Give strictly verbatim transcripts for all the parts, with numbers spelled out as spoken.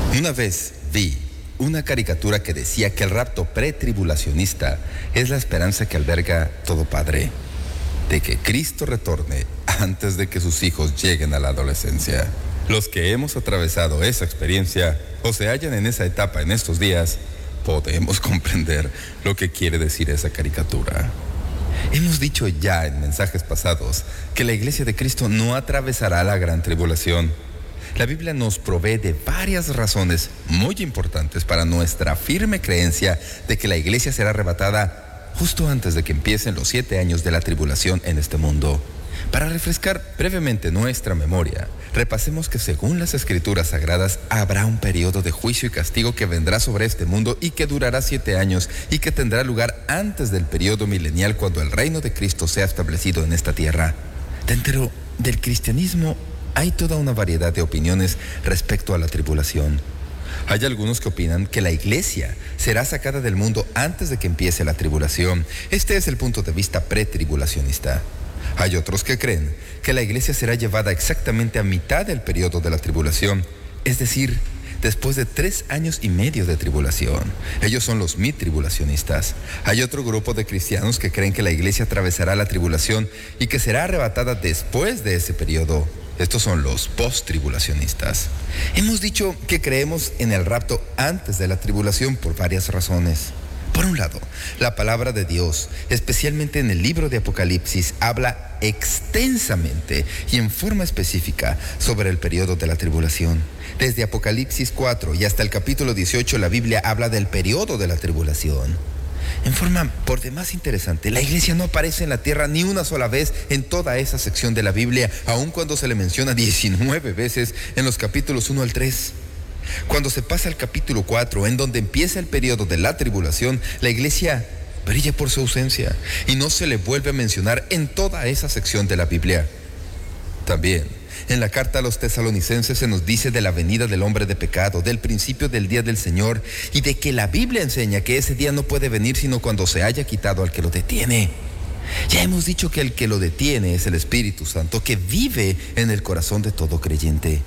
Una vez vi una caricatura que decía que el rapto pretribulacionista es la esperanza que alberga todo padre de que Cristo retorne antes de que sus hijos lleguen a la adolescencia. Los que hemos atravesado esa experiencia o se hallan en esa etapa en estos días, podemos comprender lo que quiere decir esa caricatura. Hemos dicho ya en mensajes pasados que la iglesia de Cristo no atravesará la gran tribulación. La Biblia nos provee de varias razones muy importantes para nuestra firme creencia de que la iglesia será arrebatada justo antes de que empiecen los siete años de la tribulación en este mundo. Para refrescar brevemente nuestra memoria, repasemos que según las Escrituras Sagradas habrá un periodo de juicio y castigo que vendrá sobre este mundo y que durará siete años y que tendrá lugar antes del periodo milenial cuando el reino de Cristo sea establecido en esta tierra. Dentro del cristianismo hay toda una variedad de opiniones respecto a la tribulación. Hay algunos que opinan que la iglesia será sacada del mundo antes de que empiece la tribulación. Este es el punto de vista pretribulacionista. Hay otros que creen que la iglesia será llevada exactamente a mitad del periodo de la tribulación, es decir, después de tres años y medio de tribulación. Ellos son los mitribulacionistas. Hay otro grupo de cristianos que creen que la iglesia atravesará la tribulación y que será arrebatada después de ese periodo. Estos son los post-tribulacionistas. Hemos dicho que creemos en el rapto antes de la tribulación por varias razones. Por un lado, la palabra de Dios, especialmente en el libro de Apocalipsis, habla extensamente y en forma específica sobre el periodo de la tribulación. Desde Apocalipsis cuatro y hasta el capítulo dieciocho, la Biblia habla del periodo de la tribulación. En forma por demás interesante, la iglesia no aparece en la tierra ni una sola vez en toda esa sección de la Biblia, aun cuando se le menciona diecinueve veces en los capítulos uno al tres. Cuando se pasa al capítulo cuatro, en donde empieza el periodo de la tribulación, la iglesia brilla por su ausencia y no se le vuelve a mencionar en toda esa sección de la Biblia. También, en la carta a los tesalonicenses se nos dice de la venida del hombre de pecado, del principio del día del Señor y de que la Biblia enseña que ese día no puede venir sino cuando se haya quitado al que lo detiene. Ya hemos dicho que el que lo detiene es el Espíritu Santo que vive en el corazón de todo creyente.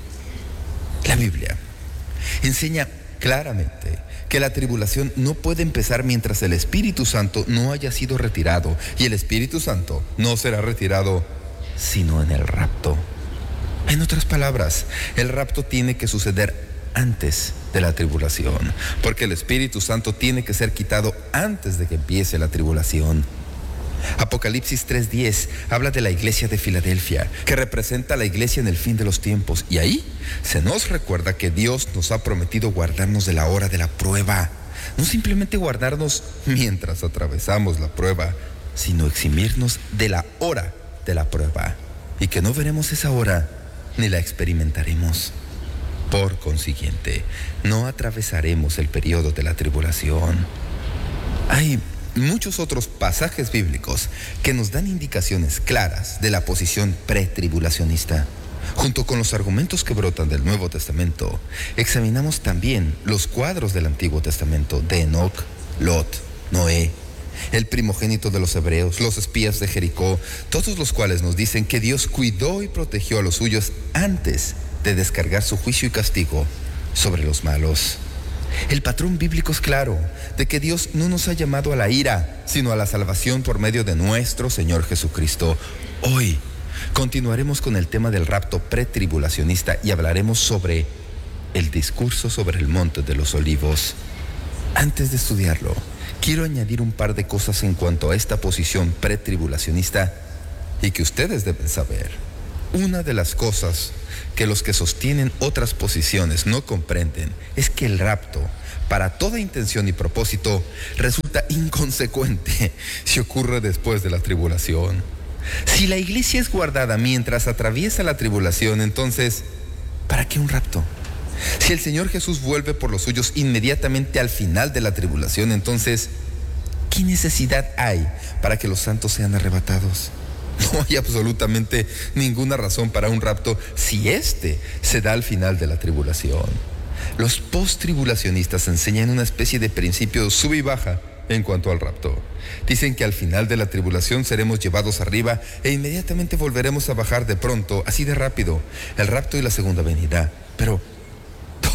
La Biblia enseña claramente que la tribulación no puede empezar mientras el Espíritu Santo no haya sido retirado, y el Espíritu Santo no será retirado sino en el rapto. En otras palabras, el rapto tiene que suceder antes de la tribulación, porque el Espíritu Santo tiene que ser quitado antes de que empiece la tribulación. Apocalipsis tres diez habla de la iglesia de Filadelfia, que representa a la iglesia en el fin de los tiempos, y ahí se nos recuerda que Dios nos ha prometido guardarnos de la hora de la prueba. No simplemente guardarnos mientras atravesamos la prueba, sino eximirnos de la hora de la prueba, y que no veremos esa hora ni la experimentaremos. Por consiguiente, no atravesaremos el periodo de la tribulación. Hay muchos otros pasajes bíblicos que nos dan indicaciones claras de la posición pretribulacionista. Junto con los argumentos que brotan del Nuevo Testamento, examinamos también los cuadros del Antiguo Testamento de Enoc, Lot, Noé, el primogénito de los hebreos, los espías de Jericó, todos los cuales nos dicen que Dios cuidó y protegió a los suyos antes de descargar su juicio y castigo sobre los malos. El patrón bíblico es claro, de que Dios no nos ha llamado a la ira, sino a la salvación por medio de nuestro Señor Jesucristo. Hoy continuaremos con el tema del rapto pretribulacionista y hablaremos sobre el discurso sobre el Monte de los Olivos. Antes de estudiarlo, quiero añadir un par de cosas en cuanto a esta posición pretribulacionista y que ustedes deben saber. Una de las cosas que los que sostienen otras posiciones no comprenden es que el rapto, para toda intención y propósito, resulta inconsecuente si ocurre después de la tribulación. Si la iglesia es guardada mientras atraviesa la tribulación, entonces, ¿para qué un rapto? Si el Señor Jesús vuelve por los suyos inmediatamente al final de la tribulación, entonces, ¿qué necesidad hay para que los santos sean arrebatados? No hay absolutamente ninguna razón para un rapto si éste se da al final de la tribulación. Los post-tribulacionistas enseñan una especie de principio sub y baja en cuanto al rapto. Dicen que al final de la tribulación seremos llevados arriba e inmediatamente volveremos a bajar de pronto, así de rápido, el rapto y la segunda venida. Pero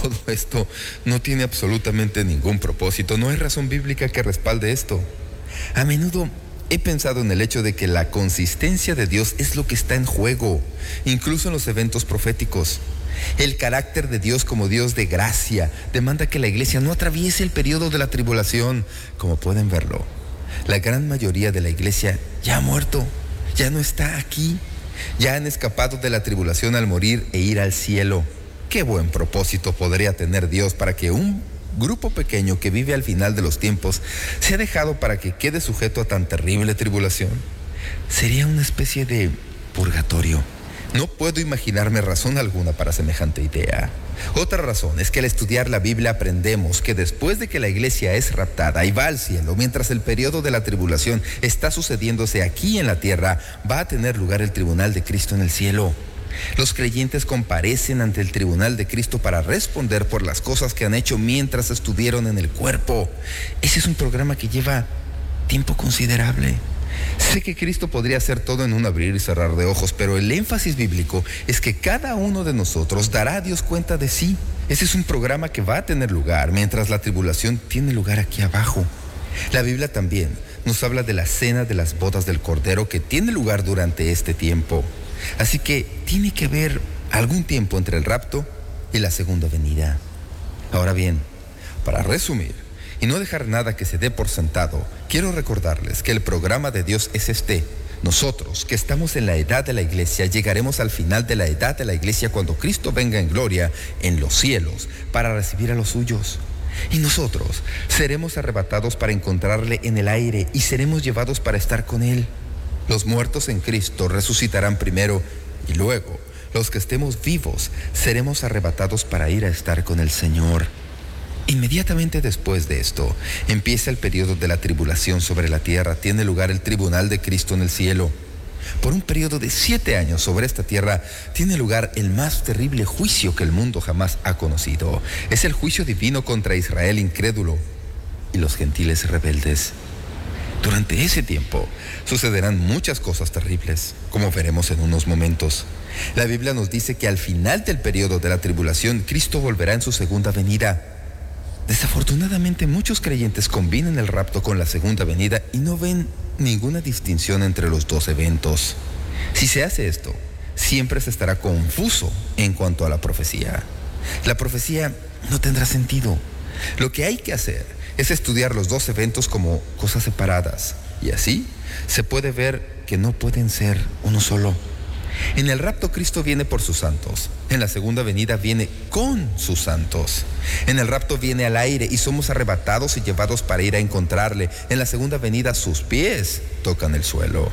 Todo esto no tiene absolutamente ningún propósito. No hay razón bíblica que respalde esto. A menudo he pensado en el hecho de que la consistencia de Dios es lo que está en juego, incluso en los eventos proféticos. El carácter de Dios como Dios de gracia demanda que la iglesia no atraviese el periodo de la tribulación. Como pueden verlo, la gran mayoría de la iglesia ya ha muerto, ya no está aquí, ya han escapado de la tribulación al morir e ir al cielo. Qué buen propósito podría tener Dios para que un grupo pequeño que vive al final de los tiempos sea dejado para que quede sujeto a tan terrible tribulación. Sería una especie de purgatorio. No puedo imaginarme razón alguna para semejante idea. Otra razón es que al estudiar la Biblia aprendemos que después de que la iglesia es raptada y va al cielo, mientras el periodo de la tribulación está sucediéndose aquí en la tierra, va a tener lugar el tribunal de Cristo en el cielo. Los creyentes comparecen ante el tribunal de Cristo para responder por las cosas que han hecho mientras estuvieron en el cuerpo. Ese es un programa que lleva tiempo considerable. Sé que Cristo podría hacer todo en un abrir y cerrar de ojos, pero el énfasis bíblico es que cada uno de nosotros dará a Dios cuenta de sí. Ese es un programa que va a tener lugar mientras la tribulación tiene lugar aquí abajo. La Biblia también nos habla de la cena de las bodas del Cordero que tiene lugar durante este tiempo. Así que tiene que haber algún tiempo entre el rapto y la segunda venida. Ahora bien, para resumir y no dejar nada que se dé por sentado, quiero recordarles que el programa de Dios es este. Nosotros, que estamos en la edad de la iglesia, llegaremos al final de la edad de la iglesia cuando Cristo venga en gloria en los cielos para recibir a los suyos. Y nosotros seremos arrebatados para encontrarle en el aire y seremos llevados para estar con Él. Los muertos en Cristo resucitarán primero y luego los que estemos vivos seremos arrebatados para ir a estar con el Señor. Inmediatamente después de esto, empieza el periodo de la tribulación sobre la tierra. Tiene lugar el tribunal de Cristo en el cielo. Por un periodo de siete años sobre esta tierra, tiene lugar el más terrible juicio que el mundo jamás ha conocido. Es el juicio divino contra Israel incrédulo y los gentiles rebeldes. Durante ese tiempo sucederán muchas cosas terribles, como veremos en unos momentos. La Biblia nos dice que al final del periodo de la tribulación, Cristo volverá en su segunda venida. Desafortunadamente, muchos creyentes combinan el rapto con la segunda venida y no ven ninguna distinción entre los dos eventos. Si se hace esto, siempre se estará confuso en cuanto a la profecía. La profecía no tendrá sentido. Lo que hay que hacer es estudiar los dos eventos como cosas separadas, y así se puede ver que no pueden ser uno solo. En el rapto Cristo viene por sus santos. En la segunda venida viene con sus santos. En el rapto viene al aire y somos arrebatados y llevados para ir a encontrarle. En la segunda venida sus pies tocan el suelo.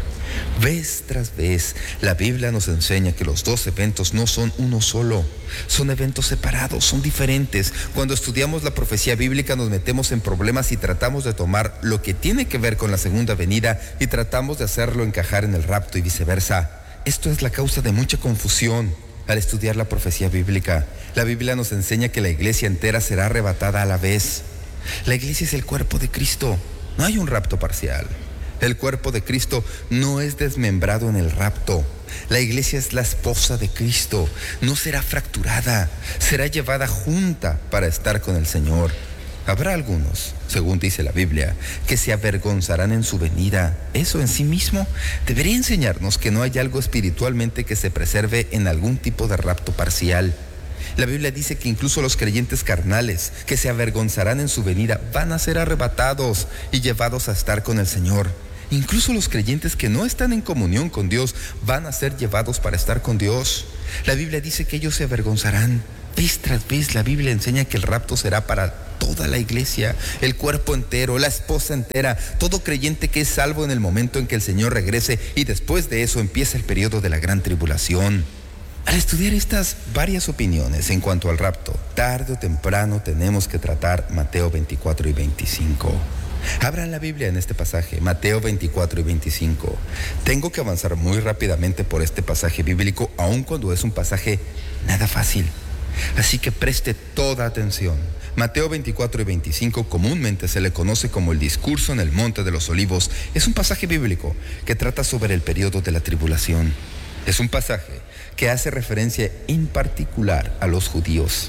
Vez tras vez, la Biblia nos enseña que los dos eventos no son uno solo. Son eventos separados, son diferentes. Cuando estudiamos la profecía bíblica nos metemos en problemas y tratamos de tomar lo que tiene que ver con la segunda venida y tratamos de hacerlo encajar en el rapto y viceversa. Esto es la causa de mucha confusión al estudiar la profecía bíblica. La Biblia nos enseña que la iglesia entera será arrebatada a la vez. La iglesia es el cuerpo de Cristo. No hay un rapto parcial. El cuerpo de Cristo no es desmembrado en el rapto. La iglesia es la esposa de Cristo. No será fracturada. Será llevada junta para estar con el Señor. Habrá algunos, según dice la Biblia, que se avergonzarán en su venida. Eso en sí mismo debería enseñarnos que no hay algo espiritualmente que se preserve en algún tipo de rapto parcial. La Biblia dice que incluso los creyentes carnales que se avergonzarán en su venida van a ser arrebatados y llevados a estar con el Señor. Incluso los creyentes que no están en comunión con Dios van a ser llevados para estar con Dios. La Biblia dice que ellos se avergonzarán. Vez tras vez la Biblia enseña que el rapto será para toda la iglesia, el cuerpo entero, la esposa entera, todo creyente que es salvo en el momento en que el Señor regrese, y después de eso empieza el periodo de la gran tribulación. Al estudiar estas varias opiniones en cuanto al rapto, tarde o temprano tenemos que tratar Mateo veinticuatro y veinticinco. Abran la Biblia en este pasaje, Mateo veinticuatro y veinticinco. Tengo que avanzar muy rápidamente por este pasaje bíblico, aun cuando es un pasaje nada fácil. Así que preste toda atención. Mateo veinticuatro y veinticinco comúnmente se le conoce como el discurso en el Monte de los Olivos. Es un pasaje bíblico que trata sobre el periodo de la tribulación. Es un pasaje que hace referencia en particular a los judíos.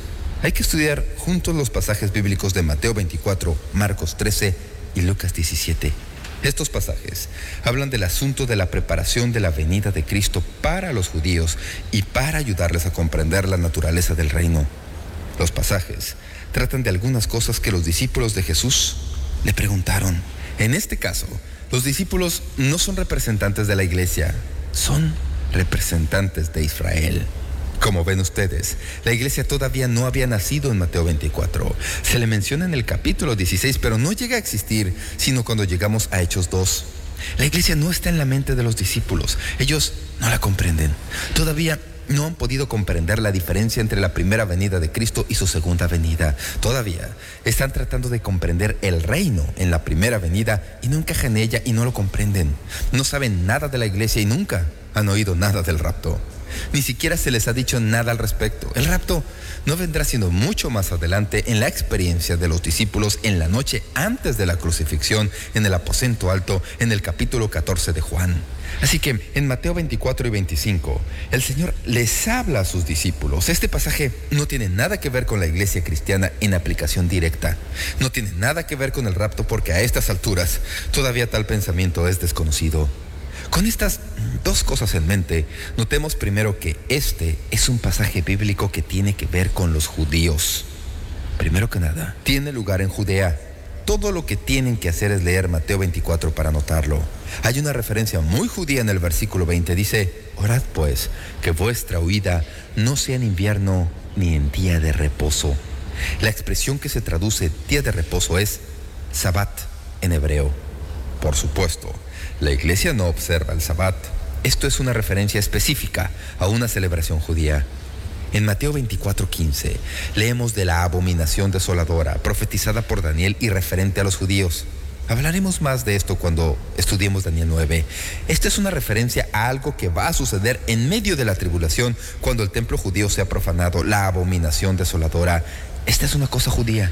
Hay que estudiar juntos los pasajes bíblicos de Mateo veinticuatro, Marcos trece y Lucas diecisiete. Estos pasajes hablan del asunto de la preparación de la venida de Cristo para los judíos y para ayudarles a comprender la naturaleza del reino. Los pasajes tratan de algunas cosas que los discípulos de Jesús le preguntaron. En este caso, los discípulos no son representantes de la iglesia, son representantes de Israel. Como ven ustedes, la iglesia todavía no había nacido en Mateo veinticuatro. Se le menciona en el capítulo dieciséis, pero no llega a existir sino cuando llegamos a Hechos dos. La iglesia no está en la mente de los discípulos. Ellos no la comprenden. Todavía no han podido comprender la diferencia entre la primera venida de Cristo y su segunda venida. Todavía están tratando de comprender el reino en la primera venida y no encajan en ella y no lo comprenden. No saben nada de la iglesia y nunca han oído nada del rapto. Ni siquiera se les ha dicho nada al respecto. El rapto no vendrá sino mucho más adelante en la experiencia de los discípulos en la noche antes de la crucifixión en el aposento alto en el capítulo catorce de Juan. Así que en Mateo veinticuatro y veinticinco, el Señor les habla a sus discípulos. Este pasaje no tiene nada que ver con la iglesia cristiana en aplicación directa. No tiene nada que ver con el rapto porque a estas alturas todavía tal pensamiento es desconocido. Con estas dos cosas en mente, notemos primero que este es un pasaje bíblico que tiene que ver con los judíos. Primero que nada, tiene lugar en Judea. Todo lo que tienen que hacer es leer Mateo veinticuatro para notarlo. Hay una referencia muy judía en el versículo veinte. Dice: orad pues, que vuestra huida no sea en invierno ni en día de reposo. La expresión que se traduce día de reposo es Sabbat en hebreo. Por supuesto, la iglesia no observa el Sabbat. Esto es una referencia específica a una celebración judía. En Mateo veinticuatro quince leemos de la abominación desoladora profetizada por Daniel y referente a los judíos. Hablaremos más de esto cuando estudiemos Daniel nueve. Esta es una referencia a algo que va a suceder en medio de la tribulación cuando el templo judío sea profanado, la abominación desoladora. Esta es una cosa judía.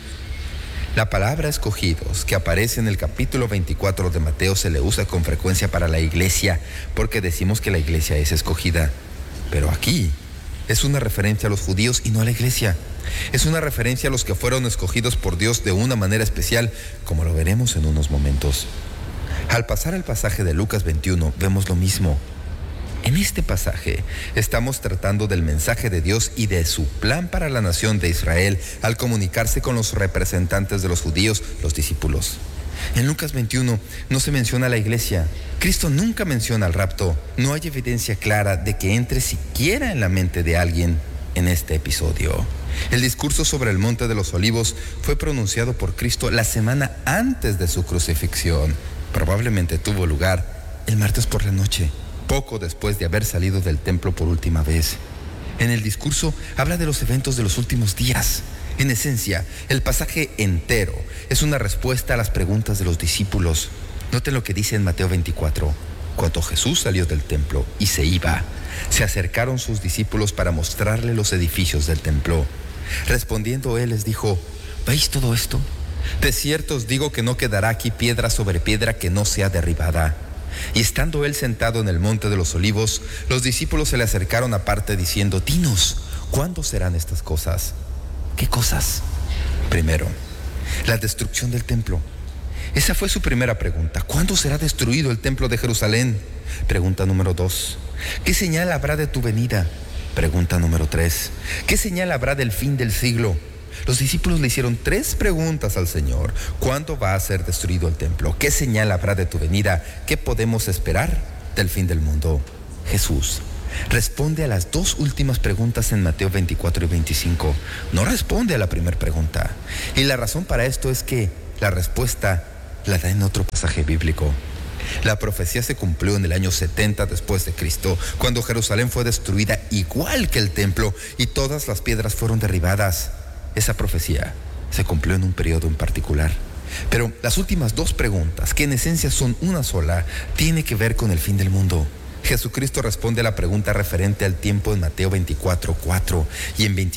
La palabra escogidos, que aparece en el capítulo veinticuatro de Mateo, se le usa con frecuencia para la iglesia porque decimos que la iglesia es escogida. Pero aquí es una referencia a los judíos y no a la iglesia. Es una referencia a los que fueron escogidos por Dios de una manera especial, como lo veremos en unos momentos. Al pasar al pasaje de Lucas veintiuno, vemos lo mismo. En este pasaje estamos tratando del mensaje de Dios y de su plan para la nación de Israel al comunicarse con los representantes de los judíos, los discípulos. En Lucas veintiuno no se menciona a la iglesia. Cristo nunca menciona el rapto. No hay evidencia clara de que entre siquiera en la mente de alguien en este episodio. El discurso sobre el Monte de los Olivos fue pronunciado por Cristo la semana antes de su crucifixión. Probablemente tuvo lugar el martes por la noche, poco después de haber salido del templo por última vez. En el discurso habla de los eventos de los últimos días. En esencia, el pasaje entero es una respuesta a las preguntas de los discípulos. Noten lo que dice en Mateo veinticuatro. Cuando Jesús salió del templo y se iba, se acercaron sus discípulos para mostrarle los edificios del templo. Respondiendo él les dijo: ¿veis todo esto? De cierto os digo que no quedará aquí piedra sobre piedra que no sea derribada. Y estando él sentado en el monte de los olivos, los discípulos se le acercaron aparte diciendo: dinos, ¿cuándo serán estas cosas? ¿Qué cosas? Primero, la destrucción del templo. Esa fue su primera pregunta. ¿Cuándo será destruido el templo de Jerusalén? Pregunta número dos. ¿Qué señal habrá de tu venida? Pregunta número tres. ¿Qué señal habrá del fin del siglo? Los discípulos le hicieron tres preguntas al Señor. ¿Cuándo va a ser destruido el templo? ¿Qué señal habrá de tu venida? ¿Qué podemos esperar del fin del mundo? Jesús responde a las dos últimas preguntas en Mateo veinticuatro y veinticinco. No responde a la primera pregunta. Y la razón para esto es que la respuesta la da en otro pasaje bíblico. La profecía se cumplió en el año setenta después de Cristo, cuando Jerusalén fue destruida igual que el templo y todas las piedras fueron derribadas. Esa profecía se cumplió en un periodo en particular. Pero las últimas dos preguntas, que en esencia son una sola, tienen que ver con el fin del mundo. Jesucristo responde a la pregunta referente al tiempo en Mateo veinticuatro cuatro y en veinticinco.